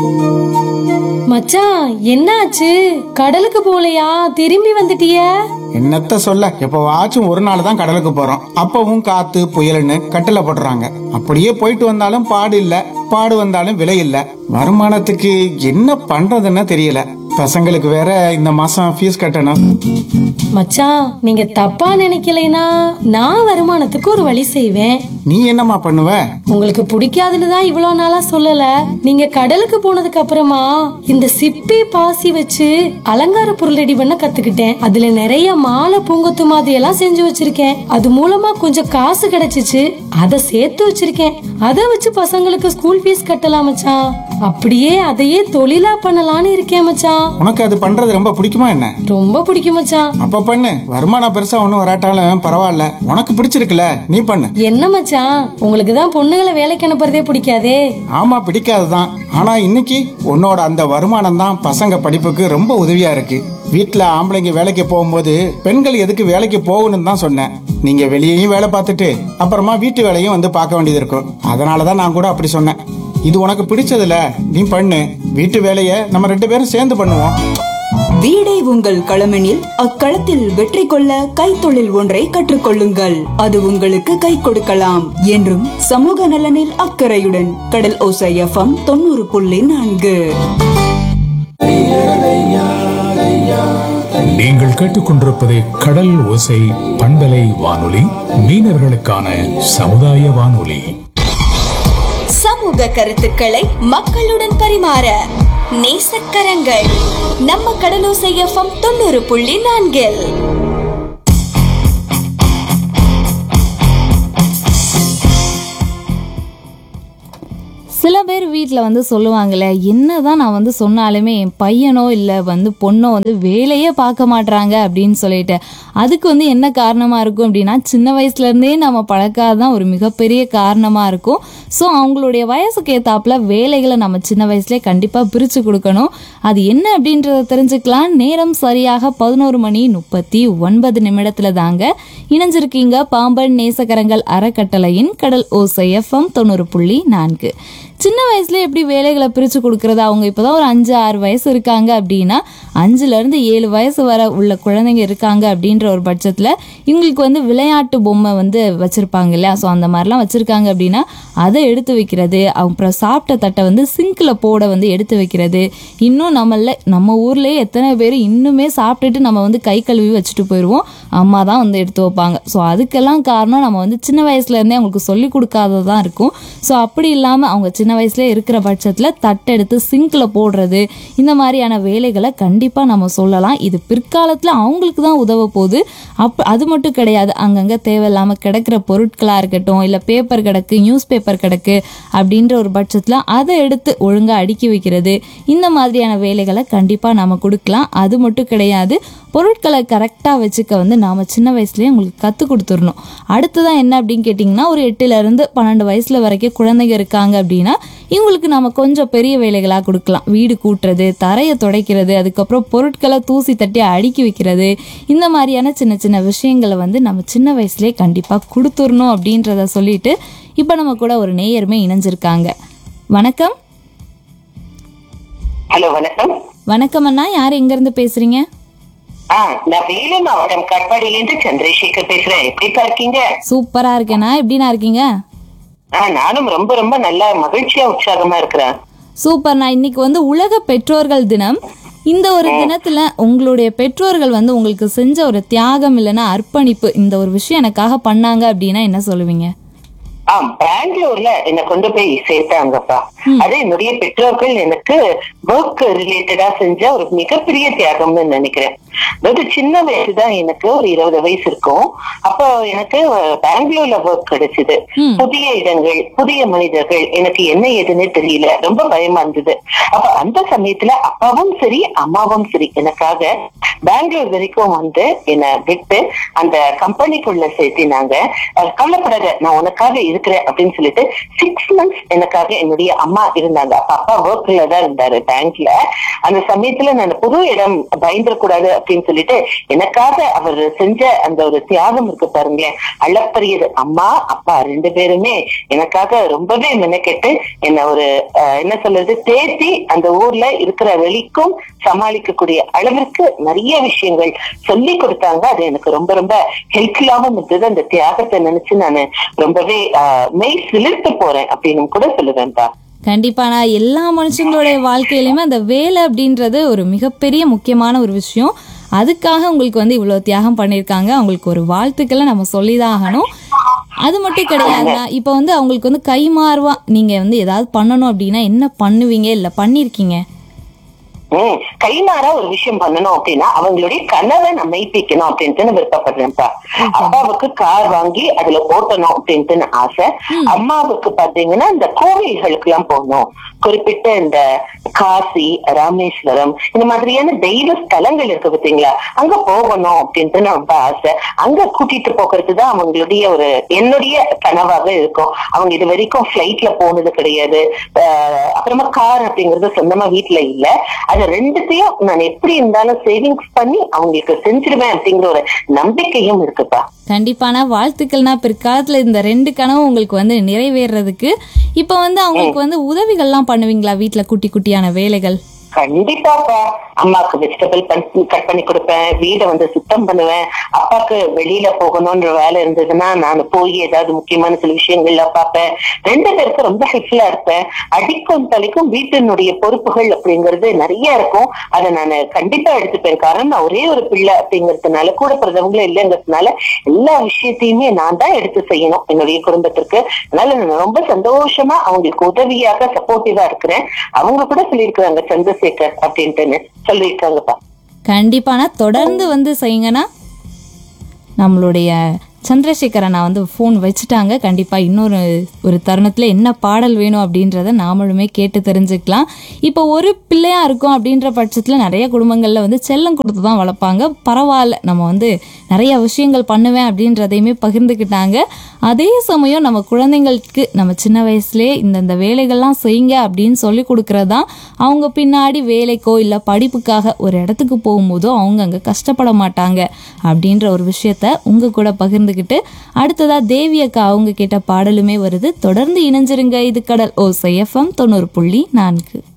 மச்சான், என்னாச்சு? கடலுக்கு போலையா? திரும்பி வந்துட்டிய? என்னத்த சொல்ல, எப்பவாச்சும் ஒரு நாள் தான் கடலுக்கு போறோம். அப்பவும் காத்து புயல்னு கட்டளை போடுறாங்க. அப்படியே போயிட்டு வந்தாலும் பாடு இல்ல, பாடு வந்தாலும் விலை இல்ல. வருமானத்துக்கு என்ன பண்றதுன்னு தெரியல. பசங்களுக்கு வேற இந்த மாசம் ஃபீஸ் கட்டணும். மச்சான், நீங்க தப்பா நினைக்கலைனா நான் வருமானத்துக்கு ஒரு வழி செய்வேன். நீ என்னம்மா பண்ணுவ? உங்களுக்கு பிடிக்காதுன்னு தான் இவ்வளவு நாளா சொல்லல. நீங்க கடலுக்கு போனதுக்கு அப்புறமா இந்த சிப்பி பாசி வச்சு அலங்கார பொருள் ரெடி பண்ண கத்துக்கிட்டேன். அதுல நிறைய மாலை பூங்கொத்து மாதிரி எல்லாம் செஞ்சு வச்சிருக்கேன். அது மூலமா கொஞ்சம் காசு கிடைச்சிச்சு, அதை சேர்த்து வச்சிருக்கேன். அதை வச்சு பசங்களுக்கு ஸ்கூல் ஃபீஸ் கட்டலாம் மச்சான். அப்படியே அதையே தொழிலா பண்ணலாம்னு இருக்கேன் மச்சான். உனக்கு அது பண்றது ரொம்ப பிடிக்குமா என்ன? ரொம்ப பிடிக்கும் மச்சான். அப்ப பண்ணு. வருமானம் பெருசா ஒண்ணும் வராட்டாலும் பரவாயில்ல, உனக்கு பிடிச்சிருக்குல, நீ பண்ணு. என்ன மச்சான், உங்களுக்கு தான் பொண்ணுகளை வேலைக்கு அனுப்புறதே பிடிக்காதே? ஆமா, பிடிக்காதுதான். ஆனா இன்னைக்கு உன்னோட அந்த வருமானம் தான் பசங்க படிப்புக்கு ரொம்ப உதவியா இருக்கு. வீட்டுல ஆம்பளைங்க வேலைக்கு போகும்போது பெண்கள் எதுக்கு வேலைக்கு போகணும்னு தான் சொன்னேன். நீங்க வெளியேயும் வேலை பார்த்துட்டு அப்புறமா வீட்டு வேலையும் வந்து பார்க்க வேண்டியது இருக்கும். அதனாலதான் நான் கூட அப்படி சொன்னேன். இது உனக்கு பிடிச்சதுல, நீ பண்ணு. வீட்டு வேலைய நம்ம 2 பேரும் சேர்ந்து பண்ணுவோம். வீடே உங்கள் களமெனில் அக்களத்தில் வெற்றி கொள்ள கைத்தொழில் ஒன்றை கற்றுக்கொள்ளுங்கள். அது உங்களுக்கு கை கொடுக்கலாம். என்றும் சமூக நலனில் அக்கறையுடன் கடல் ஓசை FM 90.4. நீங்கள் கேட்டுக்கொண்டிருப்பது கடல் ஓசை பண்பலை வானொலி, மீனவர்களுக்கான சமுதாய வானொலி. சமூக கருத்துக்களை மக்களுடன் பரிமாற நேசக்கரங்கள் நம்ம கடலோசை FM 90.4. சில பேர் வீட்டில் சொல்லுவாங்களே, என்னதான் நான் சொன்னாலுமே என் பையனோ இல்லை பொண்ணோ வேலையே பார்க்க மாட்றாங்க அப்படின்னு சொல்லிட்டு. அதுக்கு என்ன காரணமாக இருக்கும் அப்படின்னா, சின்ன வயசுலேருந்தே நம்ம பழக்காதான் ஒரு மிகப்பெரிய காரணமாக இருக்கும். ஸோ அவங்களுடைய வயசுக்கு ஏற்றாப்புல வேலைகளை நம்ம சின்ன வயசுலேயே கண்டிப்பாக பிரித்து கொடுக்கணும். அது என்ன அப்படின்றத தெரிஞ்சுக்கலாம். நேரம் சரியாக 11:39 தாங்க இணைஞ்சிருக்கீங்க பாம்பன் நேசக்கரங்கள் அறக்கட்டளையின் கடல் ஓசை FM 90.4. சின்ன வயசுல எப்படி வேலைகளை பிரித்து கொடுக்கறது? அவங்க இப்போதான் ஒரு 5-6 வயசு இருக்காங்க அப்படின்னா 5-7 வயசு வரை உள்ள குழந்தைங்க இருக்காங்க அப்படின்ற ஒரு பட்சத்தில் இவங்களுக்கு விளையாட்டு பொம்மை வச்சுருப்பாங்க இல்லையா? ஸோ அந்த மாதிரிலாம் வச்சுருக்காங்க அப்படின்னா அதை எடுத்து வைக்கிறது, அப்புறம் சாப்பிட்ட தட்டை சிங்கில் போட எடுத்து வைக்கிறது. இன்னும் நம்ம ஊர்லேயே எத்தனை பேர் இன்னுமே சாப்பிட்டுட்டு நம்ம கை கழுவி வச்சுட்டு போயிடுவோம். அம்மா தான் எடுத்து வைப்பாங்க. ஸோ அதுக்கெல்லாம் காரணம் நம்ம சின்ன வயசுலேருந்தே அவங்களுக்கு சொல்லி கொடுக்காததான் இருக்கும். ஸோ அப்படி இல்லாமல் அவங்க சின்ன வயசுல இருக்கிற பட்சத்தில் தட்டெடுத்து சிங்கில் போடுறது, இந்த மாதிரியான வேலைகளை கண்டிப்பாக நம்ம சொல்லலாம். இது பிற்காலத்தில் அவங்களுக்கு தான் உதவ போகுது. அது மட்டும் கிடையாது, அங்கங்கே தேவையில்லாமல் கிடக்கிற பொருட்களாக இருக்கட்டும், இல்லை பேப்பர் கிடக்கு, நியூஸ் பேப்பர் கிடக்கு அப்படின்ற ஒரு பட்சத்தில் அதை எடுத்து ஒழுங்காக அடுக்கி வைக்கிறது, இந்த மாதிரியான வேலைகளை கண்டிப்பாக நம்ம கொடுக்கலாம். அது மட்டும் கிடையாது, பொருட்களை கரெக்டாக வச்சுக்க நாம் சின்ன வயசுலேயே உங்களுக்கு கற்றுக் கொடுத்துடணும். அடுத்ததான் என்ன அப்படின்னு கேட்டிங்கன்னா, ஒரு 8-12 வயசில் வரைக்கும் குழந்தைங்க இருக்காங்க அப்படின்னா இவங்களுக்கு நம்ம கொஞ்சம் பெரிய வேலைகளாக கொடுக்கலாம். வீடு கூட்டுறது, தரையை துடைக்கிறது, அதுக்கப்புறம் பொருட்களை தூசி தட்டி அடுக்கி வைக்கிறது, இந்த மாதிரியான சின்ன சின்ன விஷயங்களை நம்ம சின்ன வயசுலேயே கண்டிப்பாக கொடுத்துடணும் அப்படின்றத சொல்லிட்டு இப்போ நம்ம கூட ஒரு நேயருமே இணைஞ்சிருக்காங்க. வணக்கம். ஹலோ, வணக்கம். வணக்கம் அண்ணா, யார் எங்கேருந்து பேசுறீங்க? நான் வேலூர் மாவட்டம் கட்பாடியிலிருந்து சந்திரசேகர் பேசுறேன். எப்படிப்பா இருக்கீங்க? சூப்பரா இருக்கேண்ணா, எப்படிண்ணா இருக்கீங்க? நானும் ரொம்ப ரொம்ப நல்லா மகிழ்ச்சியா உற்சாகமா இருக்கிறேன். சூப்பர்ண்ணா. இன்னைக்கு உலக பெற்றோர்கள் தினம். இந்த ஒரு தினத்துல உங்களுடைய பெற்றோர்கள் உங்களுக்கு செஞ்ச ஒரு தியாகம் இல்லைன்னா அர்ப்பணிப்பு, இந்த ஒரு விஷயம் எனக்காக பண்ணாங்க அப்படின்னா என்ன சொல்லுவீங்க? பெங்களூர்ல என்ன கொண்டு போய் சேர்த்தாங்கப்பா. அது என்னுடைய பெற்றோர்கள் எனக்கு ஒர்க் ரிலேட்டடா செஞ்ச ஒரு மிகப்பெரிய தியாகம்னு நினைக்கிறேன். அதாவது சின்ன வயசுதான், எனக்கு ஒரு 20 வயசு இருக்கும். அப்போ எனக்கு பெங்களூர்ல ஒர்க் கிடைச்சது. புதிய இடங்கள், புதிய மனிதர்கள், எனக்கு என்ன ஏதுன்னு தெரியல, ரொம்ப பயமா இருந்தது. அப்ப அந்த சமயத்துல அப்பாவும் சரி அம்மாவும் சரி எனக்காக பெங்களூர் வரைக்கும் என்னை விட்டு அந்த கம்பெனிக்குள்ள சேர்த்தினாங்க. கவலைப்படாத, நான் உனக்காக இருக்கிறேன் அப்படின்னு சொல்லிட்டு 6 months எனக்காக என்னுடைய அம்மா இருந்தாங்க. அப்பா ஒர்க்ல தான் இருந்தாரு பேங்க்ல. அந்த சமயத்துல நான் புது இடம் பயந்துடக்கூடாது அப்படின்னு சொல்லிட்டு எனக்காக அவர் செஞ்ச அந்த ஒரு தியாகம் இருக்கு பாருங்க, அளப்பரியது. அம்மா அப்பா 2 பேருமே எனக்காக ரொம்பவே மெனக்கெட்டு என்ன ஒரு என்ன சொல்றது தேத்தி அந்த ஊர்ல இருக்கிற வெளிக்கும் சமாளிக்கக்கூடிய அளவிற்கு நிறைய விஷயங்கள் சொல்லி கொடுத்தாங்க. அது எனக்கு ரொம்ப ரொம்ப ஹெல்ப்ஃபுல்லாவும் இருந்தது. அந்த தியாகத்தை நினைச்சு நான் ரொம்பவே மெய் சிலிர்த்து போறேன் அப்படின்னு கூட சொல்லுவேன்ப்பா. கண்டிப்பா நான் எல்லா மனுஷங்களுடைய வாழ்க்கையிலுமே அந்த வேலை அப்படின்றது ஒரு மிகப்பெரிய முக்கியமான ஒரு விஷயம். அதுக்காக உங்களுக்கு வந்து இவ்வளவு தியாகம் பண்ணியிருக்காங்க. அவங்களுக்கு ஒரு வாழ்த்துக்களை நம்ம சொல்லிதான் ஆகணும். அது மட்டும் கிடையாதுன்னா இப்ப வந்து அவங்களுக்கு வந்து கைமாறுவா நீங்க வந்து ஏதாவது பண்ணணும் அப்படின்னா என்ன பண்ணுவீங்க, இல்ல பண்ணிருக்கீங்க? கைமாறா ஒரு விஷயம் பண்ணணும் அப்படின்னா அவங்களுடைய கனவை நான் மெய்ப்பிக்கணும் அப்படின்ட்டு நான் விருப்பப்படுறேன்ப்பா. அப்பாவுக்கு கார் வாங்கி அதுல ஓட்டணும் அப்படின்ட்டு ஆசை. அம்மாவுக்கு பாத்தீங்கன்னா இந்த கோவில்களுக்கு எல்லாம் போகணும், குறிப்பிட்ட இந்த காசி, ராமேஸ்வரம் இந்த மாதிரியான தெய்வ ஸ்தலங்கள் இருக்கு பாத்தீங்களா, அங்க போகணும் அப்படின்ட்டு ரொம்ப ஆசை. அங்க கூட்டிட்டு போகிறதுதான் அவங்களுடைய ஒரு என்னுடைய கனவாக இருக்கும். அவங்க இது வரைக்கும் பிளைட்ல போனது கிடையாது. அப்புறமா கார் அப்படிங்கறது சொந்தமா வீட்டுல இல்ல. அது 2த்தையும் நான் எப்படி இருந்தாலும் சேவிங்ஸ் பண்ணி அவங்களுக்கு செஞ்சிருவேன் அப்படிங்கிற ஒரு நம்பிக்கையும் இருக்குப்பா. கண்டிப்பான வாழ்த்துக்கள்னா பிற்காலத்துல இந்த 2 கனவும் உங்களுக்கு வந்து நிறைவேறதுக்கு இப்ப வந்து அவங்களுக்கு வந்து உதவிகள்லாம் பண்ணுவீங்களா வீட்டுல குட்டி குட்டியான வேலைகள்? கண்டிப்பாப்பா. அம்மாவுக்கு வெஜிடபிள் கட் பண்ணி கொடுப்பேன், வீடை வந்து சுத்தம் பண்ணுவேன். அப்பாவுக்கு வெளியில போகணும்ன்ற வேலை இருந்ததுன்னா நான் போய் ஏதாவது முக்கியமான சில விஷயங்கள்ல பார்ப்பேன். 2 பேருக்கு ரொம்ப ஹெல்ப்ஃபுல்லா இருப்பேன். அடிக்கும் தலைக்கும் வீட்டினுடைய பொறுப்புகள் அப்படிங்கிறது நிறைய இருக்கும். அதை நான் கண்டிப்பா எடுத்துப்பேன். காரணம் நான் ஒரே ஒரு பிள்ளை அப்படிங்கறதுனால, கூட பிறந்தவங்களும் இல்லைங்கிறதுனால எல்லா விஷயத்தையுமே நான் தான் எடுத்து செய்யணும் என்னுடைய குடும்பத்திற்கு. அதனால நான் ரொம்ப சந்தோஷமா அவங்களுக்கு உதவியாக சப்போர்ட்டிவா இருக்கிறேன். அவங்க கூட சொல்லியிருக்கிறாங்க சந்திரசேகர் அப்படின்ட்டு சொல்லியிருக்காங்கப்பா. கண்டிப்பான தொடர்ந்து வந்து செய்யுங்கன்னா நம்மளுடைய சந்திரசேகரை நான் வந்து ஃபோன் வச்சுட்டாங்க. கண்டிப்பாக இன்னொரு ஒரு தருணத்தில் என்ன பாடல் வேணும் அப்படின்றத நாமளுமே கேட்டு தெரிஞ்சுக்கலாம். இப்போ ஒரு பிள்ளையா இருக்கும் அப்படின்ற பட்சத்தில் நிறைய குடும்பங்களில் வந்து செல்லம் கொடுத்து தான் வளர்ப்பாங்க. பரவாயில்ல, நம்ம வந்து நிறைய விஷயங்கள் பண்ணுவேன் அப்படின்றதையுமே பகிர்ந்துக்கிட்டாங்க. அதே சமயம் நம்ம குழந்தைங்களுக்கு நம்ம சின்ன வயசுலேயே இந்தந்த வேலைகள்லாம் செய்யுங்க அப்படின்னு சொல்லி கொடுக்கறது தான் அவங்க பின்னாடி வேலைக்கோ இல்லை படிப்புக்காக ஒரு இடத்துக்கு போகும்போதோ அவங்க அங்கே கஷ்டப்பட மாட்டாங்க அப்படின்ற ஒரு விஷயத்த உங்கள் கூட பகிர்ந்துக்கிட்டு அடுத்ததா தேவி அக்கா அவங்க கேட்ட பாடலுமே வருது. தொடர்ந்து இணைஞ்சிருங்க. இது கடல் ஓசை FM 90.4.